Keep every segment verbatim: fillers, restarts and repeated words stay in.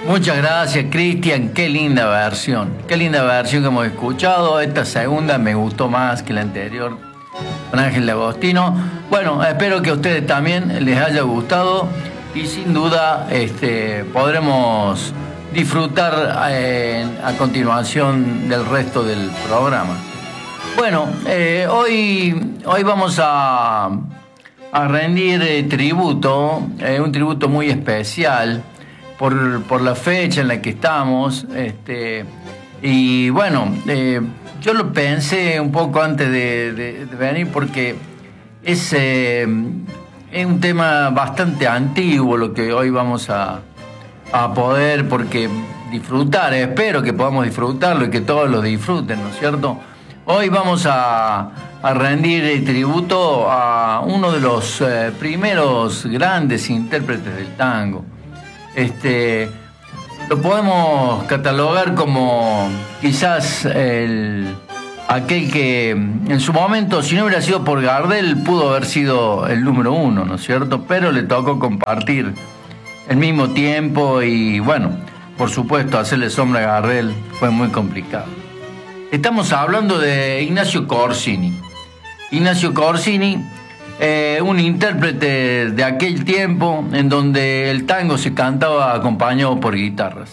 Muchas gracias, Cristian. Qué linda versión. Qué linda versión que hemos escuchado. Esta segunda me gustó más que la anterior, con Ángel D'Agostino. Bueno, espero que a ustedes también les haya gustado y sin duda este, podremos disfrutar eh, a continuación del resto del programa. Bueno, eh, hoy, hoy vamos a, a rendir eh, tributo, eh, un tributo muy especial por, por la fecha en la que estamos. Este, y bueno, eh, yo lo pensé un poco antes de, de, de venir porque es, eh, es un tema bastante antiguo lo que hoy vamos a, a poder porque disfrutar. Espero que podamos disfrutarlo y que todos lo disfruten, ¿no es cierto? Hoy vamos a, a rendir el tributo a uno de los eh, primeros grandes intérpretes del tango. Este, lo podemos catalogar como quizás el, aquel que en su momento, si no hubiera sido por Gardel, pudo haber sido el número uno, ¿no es cierto? Pero le tocó compartir el mismo tiempo y, bueno, por supuesto, hacerle sombra a Gardel fue muy complicado. Estamos hablando de Ignacio Corsini. Ignacio Corsini, eh, un intérprete de aquel tiempo en donde el tango se cantaba acompañado por guitarras.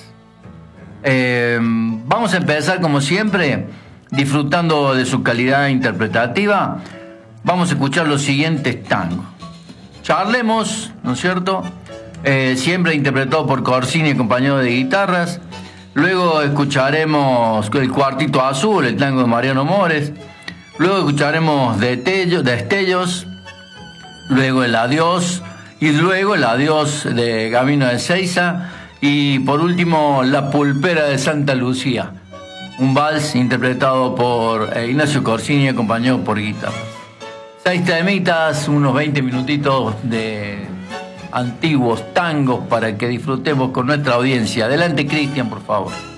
Eh, vamos a empezar, como siempre, disfrutando de su calidad interpretativa. Vamos a escuchar los siguientes tangos. Charlemos, ¿no es cierto? Eh, siempre interpretado por Corsini acompañado de guitarras. Luego escucharemos el Cuartito Azul, el tango de Mariano Mores. Luego escucharemos Destellos, Destellos. Luego el Adiós. Y luego el Adiós de Gabino de Seiza. Y por último, La Pulpera de Santa Lucía. Un vals interpretado por Ignacio Corsini acompañado por guitarras. Seis temitas, unos veinte minutitos de antiguos tangos para que disfrutemos con nuestra audiencia. Adelante, Cristian, por favor.